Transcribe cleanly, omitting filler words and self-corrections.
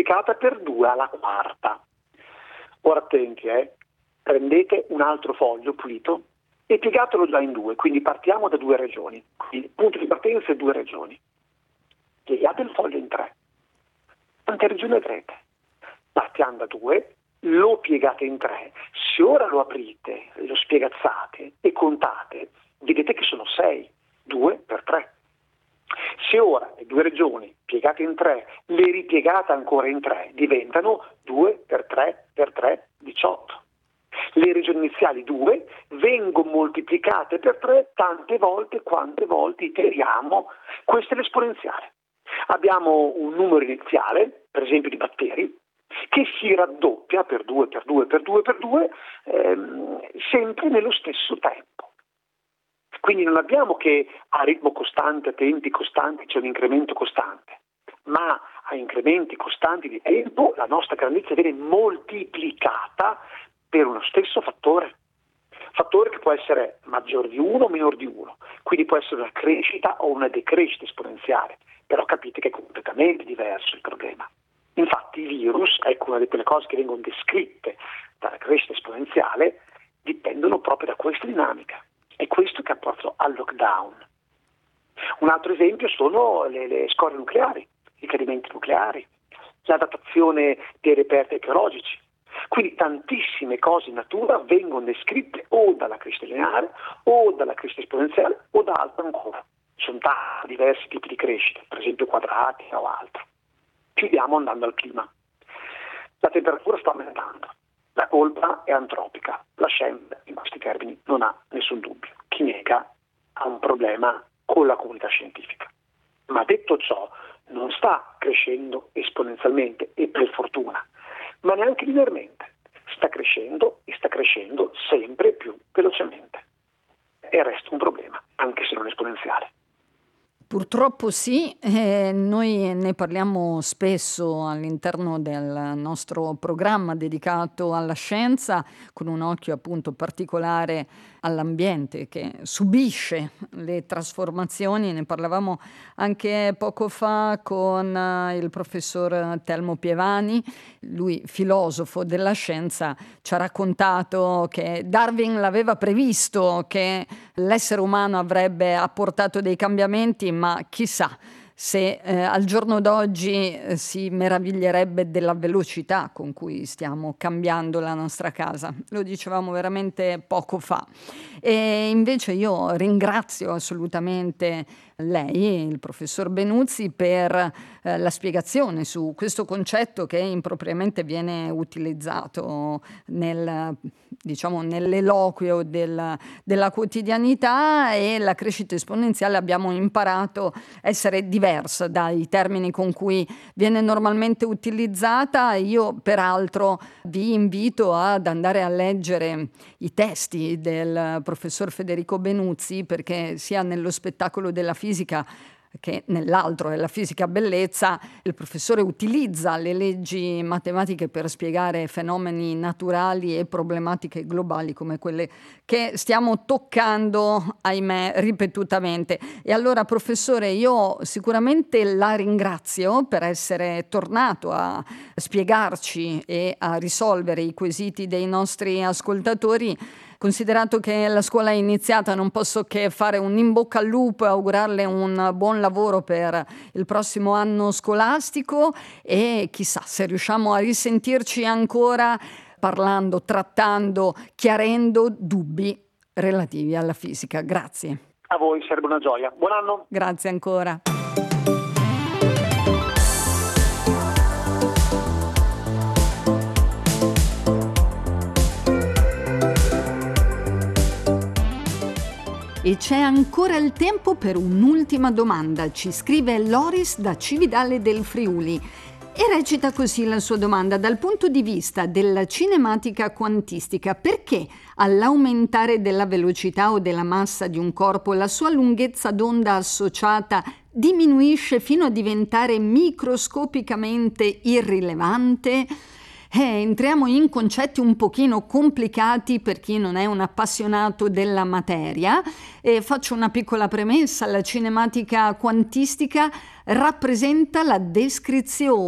moltiplicata per 2 alla quarta. Ora attenti, prendete un altro foglio pulito e piegatelo già in 2, quindi partiamo da 2 regioni. Quindi il punto di partenza è 2 regioni. Piegate il foglio in 3. Quante regioni avrete? Partiamo da 2, lo piegate in 3. Se ora lo aprite, lo spiegazzate e contate, vedete che sono 6, 2 per 3. Se ora le 2 regioni piegate in 3, le ripiegate ancora in 3, diventano 2 per 3 per 3, 18. Le regioni iniziali 2 vengono moltiplicate per 3 tante volte quante volte iteriamo. Questa è l'esponenziale. Abbiamo un numero iniziale, per esempio di batteri, che si raddoppia per 2 per 2 per 2 per 2 sempre nello stesso tempo. Quindi non abbiamo che a ritmo costante, a tempi costanti, c'è un incremento costante, ma a incrementi costanti di tempo la nostra grandezza viene moltiplicata per uno stesso fattore che può essere maggiore di 1 o minore di 1, quindi può essere una crescita o una decrescita esponenziale, però capite che è completamente diverso il problema. Infatti i virus, ecco una di quelle cose che vengono descritte dalla crescita esponenziale, dipendono proprio da questa dinamica. È questo che ha portato al lockdown. Un altro esempio sono le scorie nucleari, i cadimenti nucleari, la datazione dei reperti archeologici. Quindi tantissime cose in natura vengono descritte o dalla crescita lineare o dalla crescita esponenziale o da altro ancora. Ci sono tanti diversi tipi di crescita, per esempio quadratica o altro. Chiudiamo andando al clima. La temperatura sta aumentando. La colpa è antropica. La scienza, in questi termini, non ha nessun dubbio. Chi nega ha un problema con la comunità scientifica. Ma detto ciò, non sta crescendo esponenzialmente e per fortuna, ma neanche linearmente. Sta crescendo e sta crescendo sempre più velocemente. E resta un problema, anche se non esponenziale. Purtroppo sì, noi ne parliamo spesso all'interno del nostro programma dedicato alla scienza, con un occhio appunto particolare all'ambiente che subisce le trasformazioni. Ne parlavamo anche poco fa con il professor Telmo Pievani, lui filosofo della scienza, ci ha raccontato che Darwin l'aveva previsto, che l'essere umano avrebbe apportato dei cambiamenti, ma chissà se al giorno d'oggi si meraviglierebbe della velocità con cui stiamo cambiando la nostra casa. Lo dicevamo veramente poco fa. E invece io ringrazio assolutamente lei, il professor Benuzzi, per la spiegazione su questo concetto che impropriamente viene utilizzato nell'eloquio della quotidianità, e la crescita esponenziale abbiamo imparato a essere diversa dai termini con cui viene normalmente utilizzata. Io peraltro vi invito ad andare a leggere i testi del professor Federico Benuzzi, perché sia nello spettacolo della fisica che nell'altro è la fisica bellezza, il professore utilizza le leggi matematiche per spiegare fenomeni naturali e problematiche globali come quelle che stiamo toccando, ahimè, ripetutamente. E allora, professore, io sicuramente la ringrazio per essere tornato a spiegarci e a risolvere i quesiti dei nostri ascoltatori. Considerato che la scuola è iniziata, non posso che fare un in bocca al lupo e augurarle un buon lavoro per il prossimo anno scolastico, e chissà se riusciamo a risentirci ancora parlando, trattando, chiarendo dubbi relativi alla fisica. Grazie. A voi sarebbe una gioia. Buon anno. Grazie ancora. E c'è ancora il tempo per un'ultima domanda. Ci scrive Loris da Cividale del Friuli e recita così la sua domanda: dal punto di vista della cinematica quantistica, perché all'aumentare della velocità o della massa di un corpo la sua lunghezza d'onda associata diminuisce fino a diventare microscopicamente irrilevante? Entriamo in concetti un pochino complicati per chi non è un appassionato della materia, e faccio una piccola premessa: la cinematica quantistica rappresenta la descrizione